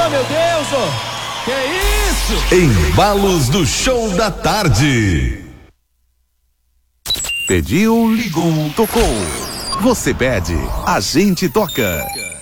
Oh, meu Deus, oh. Que isso? Embalos do Show da Tarde. Pediu, ligou, tocou. Você pede, a gente toca.